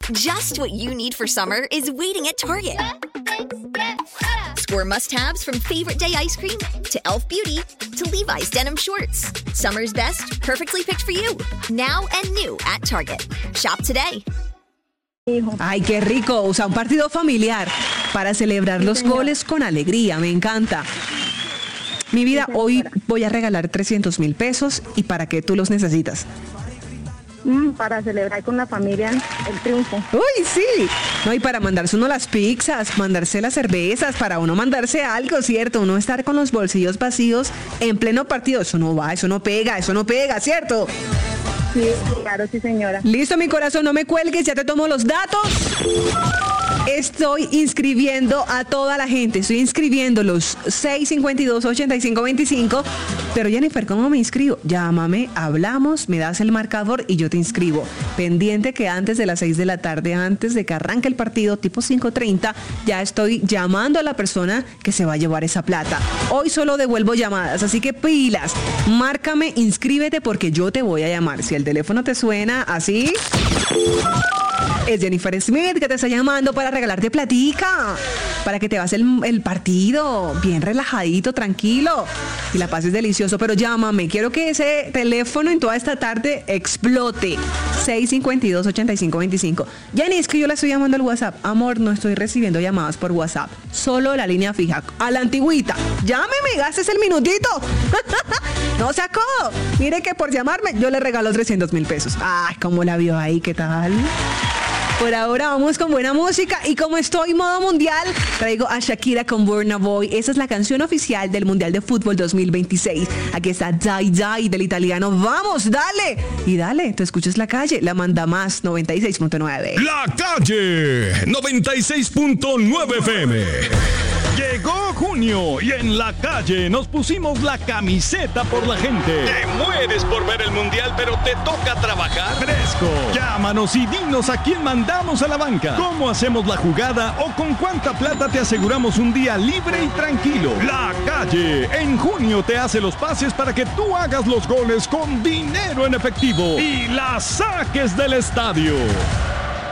Just what you need for summer is waiting at Target. Score must-haves from favorite day ice cream to Elf Beauty to Levi's denim shorts. Summer's best, perfectly picked for you. Now and new at Target. Shop today. Ay, qué rico. O sea, un partido familiar para celebrar los goles con alegría. Me encanta. Mi vida, hoy voy a regalar 300,000 pesos. ¿Y para qué tú los necesitas? Para celebrar con la familia el triunfo. Uy, sí. No, y para mandarse uno las pizzas, mandarse las cervezas, para uno mandarse algo, ¿cierto? Uno estar con los bolsillos vacíos en pleno partido. Eso no va, eso no pega, ¿cierto? Sí, claro, sí, señora. Listo, mi corazón, no me cuelgues, ya te tomo los datos. Estoy inscribiendo a toda la gente. Estoy inscribiendo los 652-8525. Pero Jennifer, ¿cómo me inscribo? Llámame, hablamos, me das el marcador y yo te inscribo. Pendiente que antes de las 6 de la tarde, antes de que arranque el partido, tipo 5:30, ya estoy llamando a la persona que se va a llevar esa plata. Hoy solo devuelvo llamadas, así que pilas. Márcame, inscríbete porque yo te voy a llamar. Si el teléfono te suena así, es Jennifer Smith que te está llamando para regalarte platica, para que te vas el partido bien relajadito, tranquilo y la pases delicioso. Pero llámame, quiero que ese teléfono en toda esta tarde explote. 652-8525. Jenny, es que yo la estoy llamando al WhatsApp. Amor, no estoy recibiendo llamadas por WhatsApp, solo la línea fija, a la antigüita. Llámeme, gastes el minutito. No se acodo. Mire que por llamarme yo le regalo 300,000 pesos. Ay, cómo la vio ahí, ¿qué tal? Por ahora vamos con buena música y como estoy modo mundial, traigo a Shakira con Burna Boy. Esa es la canción oficial del Mundial de Fútbol 2026. Aquí está Dai Dai del italiano. ¡Vamos, dale! Y dale, tú escuchas La Calle, la manda más 96.9. La Calle 96.9 FM. Llegó junio y en La Calle nos pusimos la camiseta por la gente. Te mueres por ver el mundial, pero te toca trabajar fresco. Llámanos y dinos a quién mandamos a la banca, cómo hacemos la jugada o con cuánta plata te aseguramos un día libre y tranquilo. La Calle en junio te hace los pases para que tú hagas los goles con dinero en efectivo y la saques del estadio.